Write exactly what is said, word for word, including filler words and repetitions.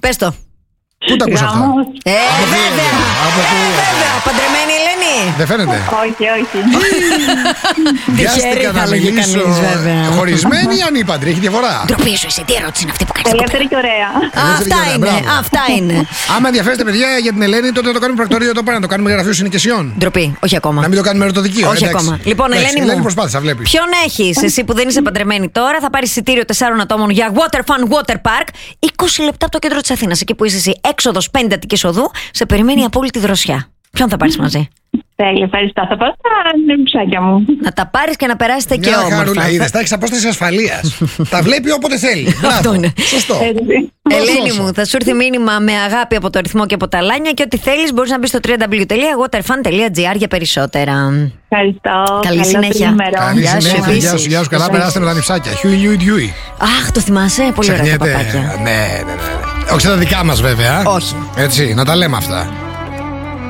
Πες το. Πού τα ακούς αυτά? Ε, βέβαια. Βέβαια, παντρεμένη Ελένη. Δεν φαίνεται. Όχι, όχι. Βιάστηκα να μιλήσω. Χωρισμένη ή ανήπαντρη, έχει διαφορά. Ντροπή σου, εσύ τι ερώτηση είναι αυτή που κάνεις? Ελεύθερη και ωραία. Αυτά είναι, αυτά είναι. Άμα ενδιαφέρεστε, παιδιά, για την Ελένη, τότε να το κάνουμε πρακτορείο εδώ πέρα, να το κάνουμε γραφείο συνοικιασιών. Ντροπή, όχι ακόμα. Να μην το κάνουμε ερωτοδικείο. Όχι ακόμα. Λοιπόν, Ελένη μου, προσπάθησα, βλέπεις. Ποιον έχεις εσύ που δεν είσαι παντρεμένη τώρα? Θα πάρεις εισιτήριο τεσσάρων ατόμων για Water Fun Water Park. είκοσι λεπτά από το κέντρο της Αθήνας, εκεί που είσαι εσύ, έξοδος πέντε Αττικής Οδού, σε περιμένει η απόλυτη δροσιά. Ποιον θα πάρεις μαζί? Τέλεια, ευχαριστώ. Θα πάω στα νεμψάκια μου. Να τα πάρεις και να περάσετε και Μια όμορφα. χαρούλα, είδες, τα έχεις απόσταση ασφαλείας. Τα βλέπει όποτε θέλει. Αυτό είναι. Σωστό. Ελένη μου, θα σου έρθει μήνυμα με αγάπη από το ρυθμό και από τα λάνια και ό,τι θέλεις μπορείς να μπεις στο double-u double-u double-u τελεία waterfun τελεία gr για περισσότερα. Ευχαριστώ. Καλή συνέχεια. Καλή Γεια σου, συνέχεια. Γεια σου, γεια σου. Καλά περάστε με τα νυψάκια. Χιούι, Λιούι, Ντιούι. Αχ, το θυμάσαι, πολύ ωραία τα παπάκια. Ναι, ναι, ναι. Όχι στα δικά μας βέβαια. Όχι. Έτσι, να τα λέμε αυτά.